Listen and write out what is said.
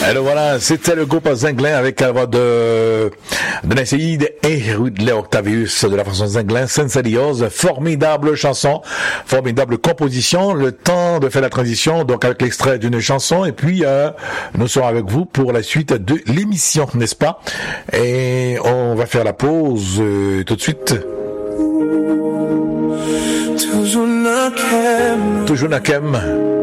Alors voilà, c'était le groupe Zinglin avec la voix de Nasseïd et Léo Octavius de la façon Zinglin, Senselios, formidable chanson, formidable composition, le temps de faire la transition, donc avec l'extrait d'une chanson, et puis nous serons avec vous pour la suite de l'émission, n'est-ce pas? Et on va faire la pause tout de suite. Toujours Nakem.